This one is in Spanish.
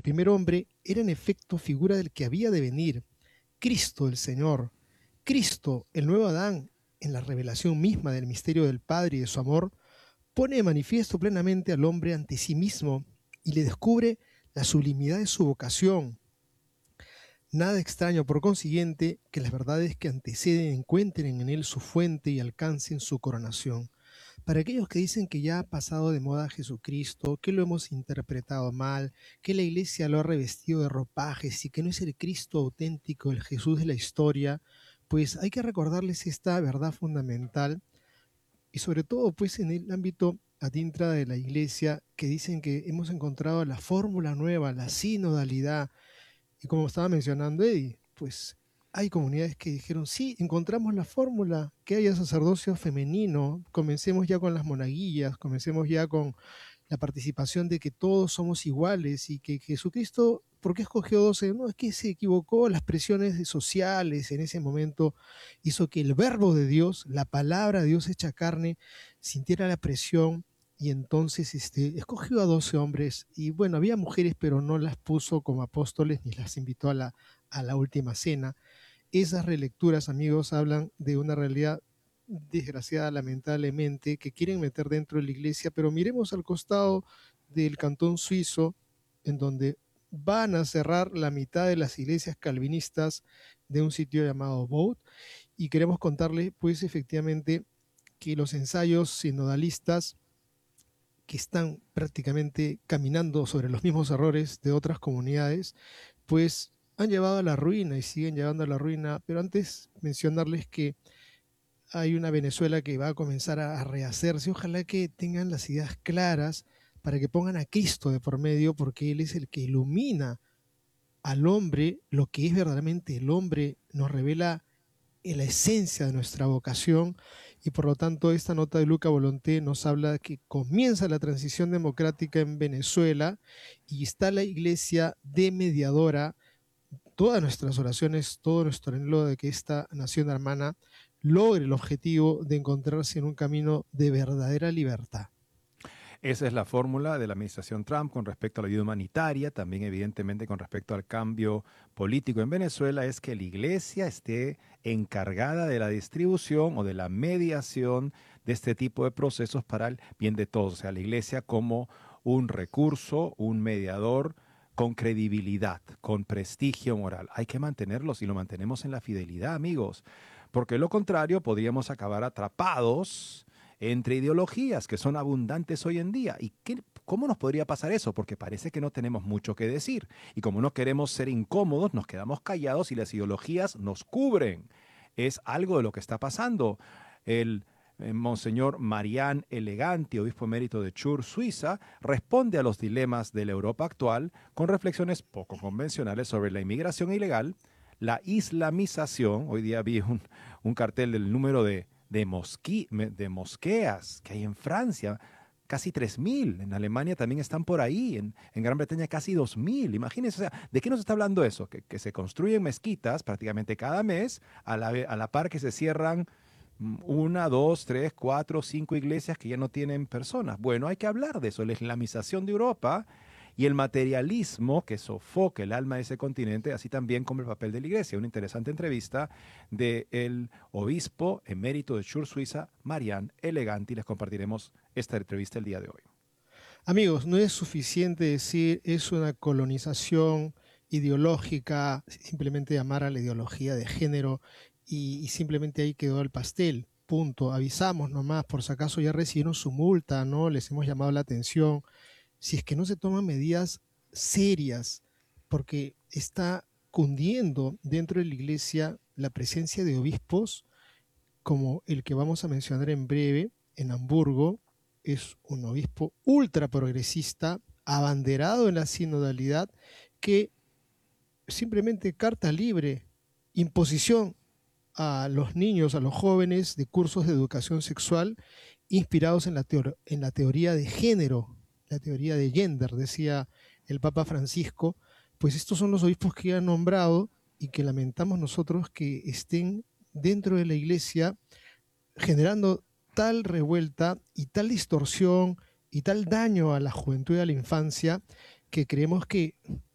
primer hombre era en efecto figura del que había de venir, Cristo el Señor. Cristo, el nuevo Adán, en la revelación misma del misterio del Padre y de su amor, pone de manifiesto plenamente al hombre ante sí mismo y le descubre la sublimidad de su vocación. Nada extraño, por consiguiente, que las verdades que anteceden encuentren en él su fuente y alcancen su coronación. Para aquellos que dicen que ya ha pasado de moda Jesucristo, que lo hemos interpretado mal, que la iglesia lo ha revestido de ropajes y que no es el Cristo auténtico, el Jesús de la historia, pues hay que recordarles esta verdad fundamental y sobre todo pues en el ámbito adintra de la iglesia, que dicen que hemos encontrado la fórmula nueva, la sinodalidad. Y como estaba mencionando Eddie, pues hay comunidades que dijeron, sí, encontramos la fórmula, que haya sacerdocio femenino, comencemos ya con las monaguillas, comencemos ya con la participación de que todos somos iguales y que Jesucristo, ¿por qué escogió 12? No, es que se equivocó, las presiones sociales en ese momento hizo que el verbo de Dios, la palabra de Dios hecha carne, sintiera la presión y entonces escogió a 12 hombres y bueno, había mujeres pero no las puso como apóstoles ni las invitó a la última cena. Esas relecturas, amigos, hablan de una realidad desgraciada, lamentablemente, que quieren meter dentro de la iglesia, pero miremos al costado del cantón suizo, en donde van a cerrar la mitad de las iglesias calvinistas de un sitio llamado Vaud, y queremos contarles, pues, efectivamente, que los ensayos sinodalistas que están prácticamente caminando sobre los mismos errores de otras comunidades, pues han llevado a la ruina y siguen llevando a la ruina. Pero antes mencionarles que hay una Venezuela que va a comenzar a rehacerse. Ojalá que tengan las ideas claras para que pongan a Cristo de por medio, porque Él es el que ilumina al hombre, lo que es verdaderamente el hombre, nos revela en la esencia de nuestra vocación y por lo tanto esta nota de Luca Volonté nos habla de que comienza la transición democrática en Venezuela y está la iglesia de mediadora. Todas nuestras oraciones, todo nuestro anhelo de que esta nación hermana logre el objetivo de encontrarse en un camino de verdadera libertad. Esa es la fórmula de la administración Trump con respecto a la ayuda humanitaria, también evidentemente con respecto al cambio político en Venezuela, es que la iglesia esté encargada de la distribución o de la mediación de este tipo de procesos para el bien de todos. O sea, la iglesia como un recurso, un mediador con credibilidad, con prestigio moral. Hay que mantenerlos y lo mantenemos en la fidelidad, amigos, porque de lo contrario podríamos acabar atrapados entre ideologías que son abundantes hoy en día. ¿Y cómo nos podría pasar eso? Porque parece que no tenemos mucho que decir. Y como no queremos ser incómodos, nos quedamos callados y las ideologías nos cubren. Es algo de lo que está pasando. El Monseñor Marián Eleganti, obispo emérito de Chur, Suiza, responde a los dilemas de la Europa actual con reflexiones poco convencionales sobre la inmigración ilegal, la islamización. Hoy día vi un cartel del número de mosqueas que hay en Francia, casi 3.000. En Alemania también están por ahí. En Gran Bretaña casi 2.000. Imagínense, o sea, ¿de qué nos está hablando eso? Que se construyen mezquitas prácticamente cada mes, a la par que se cierran una, dos, tres, cuatro, cinco iglesias que ya no tienen personas. Bueno, hay que hablar de eso, la islamización de Europa y el materialismo que sofoca el alma de ese continente, así también como el papel de la iglesia. Una interesante entrevista del obispo emérito de Chur, Suiza, Marián Eleganti. Les compartiremos esta entrevista el día de hoy. Amigos, no es suficiente decir es una colonización ideológica, simplemente llamar a la ideología de género y simplemente ahí quedó el pastel. Punto. Avisamos nomás, por si acaso ya recibieron su multa, ¿no? Les hemos llamado la atención. Si es que no se toman medidas serias, porque está cundiendo dentro de la iglesia la presencia de obispos como el que vamos a mencionar en breve en Hamburgo. Es un obispo ultra progresista, abanderado en la sinodalidad, que simplemente carta libre, imposición a los niños, a los jóvenes de cursos de educación sexual inspirados en la teoría de género, la teoría de gender, decía el Papa Francisco. Pues estos son los obispos que han nombrado y que lamentamos nosotros que estén dentro de la iglesia generando tal revuelta y tal distorsión y tal daño a la juventud y a la infancia que creemos que